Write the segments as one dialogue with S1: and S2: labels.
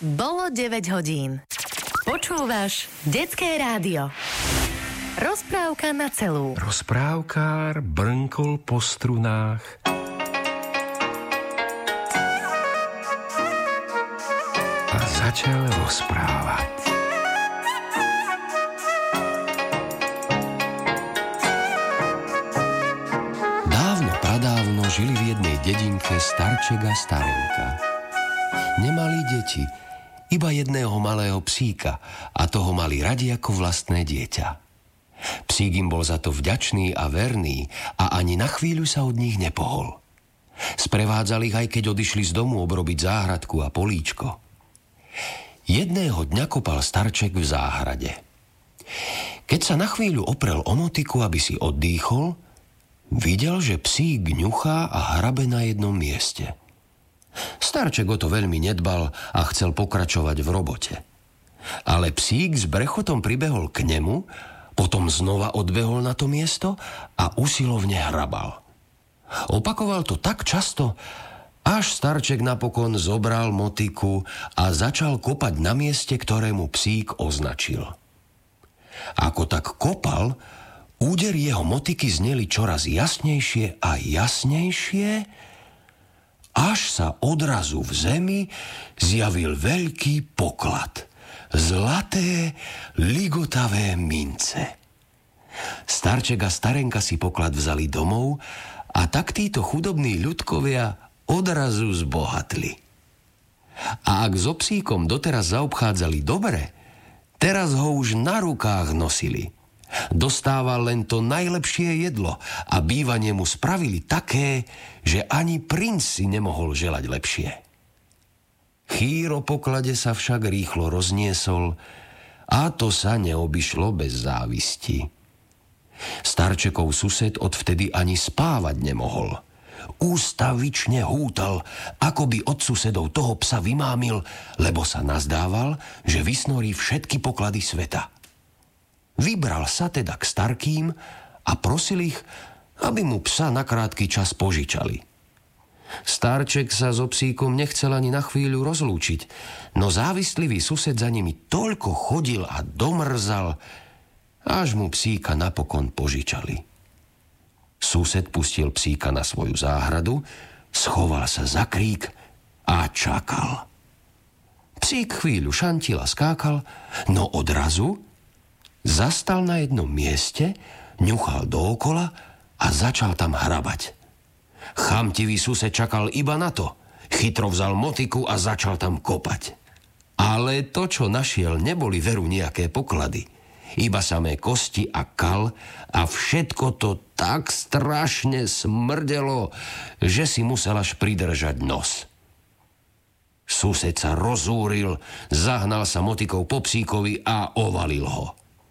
S1: Bolo 9 hodín. Počúvaš Detské rádio. Rozprávka na celú.
S2: Rozprávkár brnkol po strunách. A začal rozprávať. Dávno, pradávno žili v jednej dedinke starček a starenka. Nemali deti, iba jedného malého psíka a toho mali radi ako vlastné dieťa. Psík im bol za to vďačný a verný a ani na chvíľu sa od nich nepohol. Sprevádzali ich aj keď odišli z domu obrobiť záhradku a políčko. Jedného dňa kopal starček v záhrade. Keď sa na chvíľu oprel o motiku, aby si oddychol, videl, že psík ňuchá a hrabe na jednom mieste. Starček o to veľmi nedbal a chcel pokračovať v robote. Ale psík s brechotom pribehol k nemu, potom znova odbehol na to miesto a usilovne hrabal. Opakoval to tak často, až starček napokon zobral motiku a začal kopať na mieste, ktorému psík označil. Ako tak kopal, údery jeho motiky zneli čoraz jasnejšie a jasnejšie, až sa odrazu v zemi zjavil veľký poklad. Zlaté, ligotavé mince. Starček a starenka si poklad vzali domov a tak títo chudobní ľudkovia odrazu zbohatli. A ak so psíkom doteraz zaobchádzali dobre, teraz ho už na rukách nosili. Dostával len to najlepšie jedlo a bývanie mu spravili také, že ani princ si nemohol želať lepšie. Chýr o poklade sa však rýchlo rozniesol a to sa neobyšlo bez závisti. Starčekov sused odvtedy ani spávať nemohol. Ústavične hútal, ako by od susedov toho psa vymámil, lebo sa nazdával, že vysnorí všetky poklady sveta. Vybral sa teda k starkým a prosil ich, aby mu psa na krátky čas požičali. Starček sa so psíkom nechcel ani na chvíľu rozlúčiť, no závislivý sused za nimi toľko chodil a domrzal, až mu psíka napokon požičali. Sused pustil psíka na svoju záhradu, schoval sa za krík a čakal. Psík chvíľu šantil a skákal, no odrazu zastal na jednom mieste, ňuchal dookola a začal tam hrabať. Chamtivý sused čakal iba na to. Chytro vzal motiku a začal tam kopať. Ale to, čo našiel, neboli veru nejaké poklady. Iba samé kosti a kal a všetko to tak strašne smrdelo, že si musel až pridržať nos. Sused sa rozúril, zahnal sa motikou po psíkovi a ovalil ho.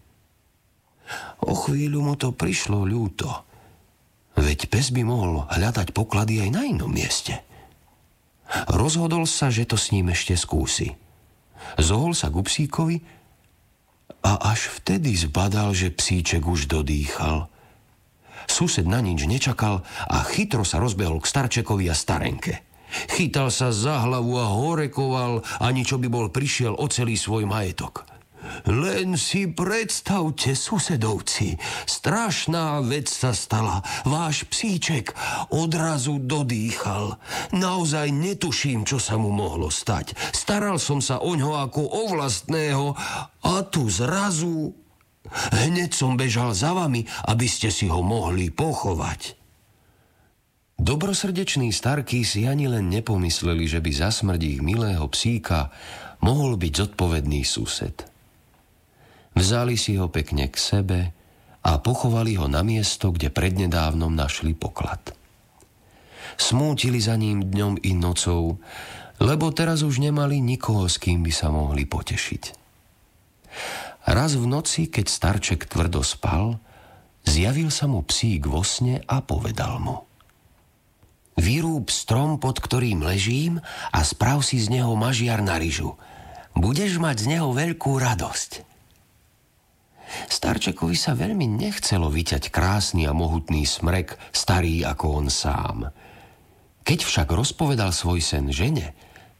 S2: O chvíľu mu to prišlo ľúto. Veď pes by mohol hľadať poklady aj na inom mieste. Rozhodol sa, že to s ním ešte skúsi. Zohol sa ku psíkovi a až vtedy zbadal, že psíček už dodýchal. Sused na nič nečakal a chytro sa rozbehol k starčekovi a starenke. Chytal sa za hlavu a horekoval, ani čo by bol prišiel o celý svoj majetok. Len si predstavte, susedovci, strašná vec sa stala. Váš psíček odrazu dodýchal. Naozaj netuším, čo sa mu mohlo stať. Staral som sa oňho ako o vlastného a tu zrazu... Hneď som bežal za vami, aby ste si ho mohli pochovať. Dobrosrdečný starky si ani len nepomysleli, že by za smrť ich milého psíka mohol byť zodpovedný sused. Vzali si ho pekne k sebe a pochovali ho na miesto, kde prednedávnom našli poklad. Smútili za ním dňom i nocou, lebo teraz už nemali nikoho, s kým by sa mohli potešiť. Raz v noci, keď starček tvrdo spal, zjavil sa mu psík vo sne a povedal mu: Vyrúb strom, pod ktorým ležím a sprav si z neho mažiar na ryžu. Budeš mať z neho veľkú radosť. Starčekovi sa veľmi nechcelo vyťať krásny a mohutný smrek, starý ako on sám. Keď však rozpovedal svoj sen žene,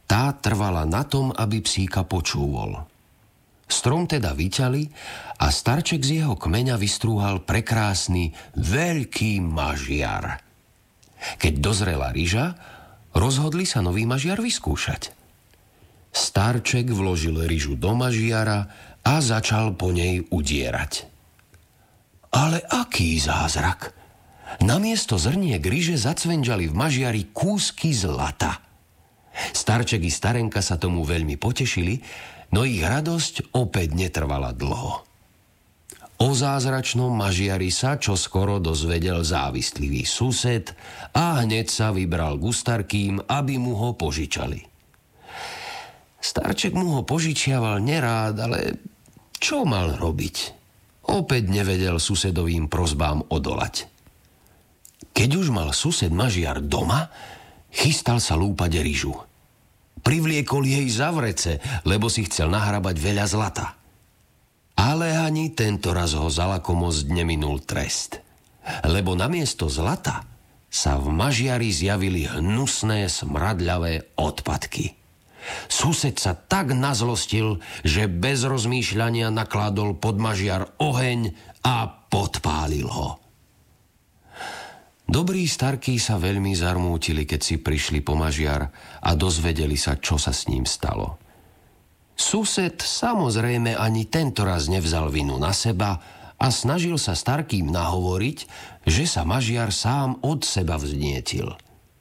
S2: tá trvala na tom, aby psíka počúvol. Strom teda vyťali a starček z jeho kmeňa vystrúhal prekrásny, veľký mažiar. Keď dozrela ryža, rozhodli sa nový mažiar vyskúšať. Starček vložil ryžu do mažiara a začal po nej udierať. Ale aký zázrak! Namiesto zrniek ryže zacvenžali v mažiari kúsky zlata. Starček i starenka sa tomu veľmi potešili, no ich radosť opäť netrvala dlho. O zázračnom mažiari sa čoskoro dozvedel závistlivý sused a hneď sa vybral k Ustarkým, aby mu ho požičali. Starček mu ho požičiaval nerád, ale čo mal robiť? Opäť nevedel susedovým prosbám odolať. Keď už mal sused mažiar doma, chystal sa lúpať ryžu. Privliekol jej za vrece, lebo si chcel nahrabať veľa zlata. Ale ani tento raz ho za lakomosť neminul trest. Lebo namiesto zlata sa v mažiari zjavili hnusné smradľavé odpadky. Sused sa tak nazlostil, že bez rozmýšľania nakládol pod mažiar oheň a podpálil ho. Dobrí starky sa veľmi zarmútili, keď si prišli po mažiar a dozvedeli sa, čo sa s ním stalo. Sused samozrejme ani tento raz nevzal vinu na seba a snažil sa starkým nahovoriť, že sa mažiar sám od seba vznietil.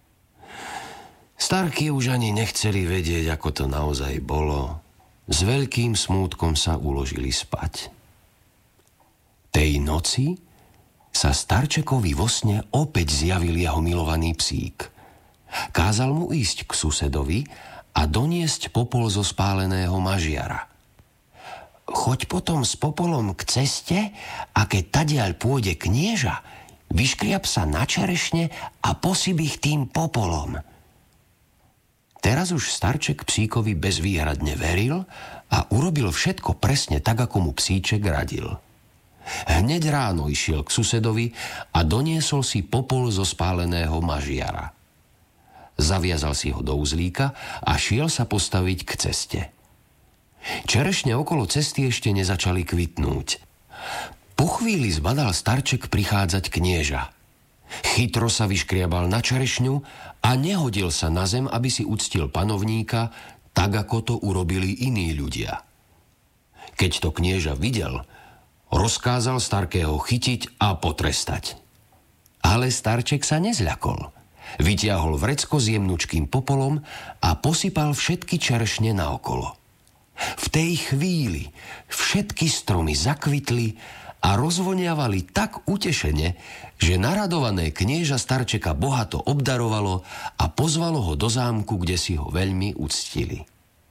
S2: Starky už ani nechceli vedieť, ako to naozaj bolo. S veľkým smútkom sa uložili spať. Tej noci sa starčekovi vo sne opäť zjavil jeho milovaný psík. Kázal mu ísť k susedovi a doniesť popol zo spáleného mažiara. Choď potom s popolom k ceste a keď tadiaľ pôjde knieža, vyškriap sa na čerešne a posyp ich tým popolom. Teraz už starček psíkovi bezvýhradne veril a urobil všetko presne tak, ako mu psíček radil. Hneď ráno išiel k susedovi a doniesol si popol zo spáleného mažiara. Zaviazal si ho do uzlíka a šiel sa postaviť k ceste. Čerešne okolo cesty ešte nezačali kvitnúť. Po chvíli zbadal starček prichádzať knieža. Chytro sa vyškriabal na čerešňu a nehodil sa na zem, aby si uctil panovníka, tak ako to urobili iní ľudia. Keď to knieža videl, rozkázal starkého chytiť a potrestať. Ale starček sa nezľakol. Vytiahol vrecko s jemnučkým popolom a posypal všetky čerešne naokolo. V tej chvíli všetky stromy zakvitli a rozvoniavali tak utešene, že naradované knieža starčeka bohato obdarovalo a pozvalo ho do zámku, kde si ho veľmi uctili.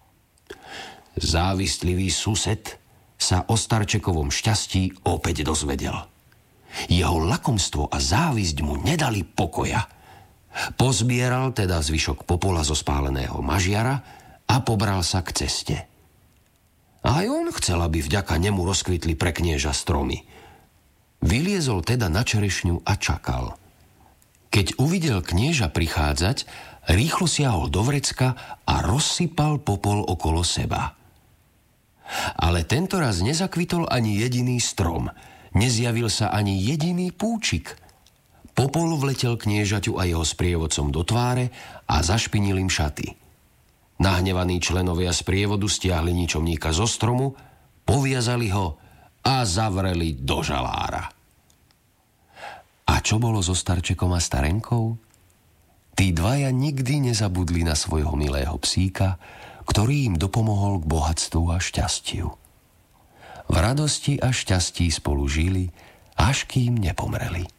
S2: Závistlivý sused sa o starčekovom šťastí opäť dozvedel. Jeho lakomstvo a závisť mu nedali pokoja. Pozbieral teda zvyšok popola zo spáleného mažiara a pobral sa k ceste. Aj on chcel, aby vďaka nemu rozkvitli pre knieža stromy. Vyliezol teda na čerešňu a čakal. Keď uvidel knieža prichádzať, rýchlo siahol do vrecka a rozsypal popol okolo seba. Ale tento raz nezakvitol ani jediný strom, nezjavil sa ani jediný púčik. Popol vletel kniežaťu a jeho sprievodcom do tváre a zašpinil im šaty. Nahnevaní členovia sprievodu stiahli ničomníka zo stromu, poviazali ho a zavreli do žalára. A čo bolo so starčekom a starenkou? Tí dvaja nikdy nezabudli na svojho milého psíka, ktorý im dopomohol k bohatstvu a šťastiu. V radosti a šťastí spolu žili, až kým nepomreli.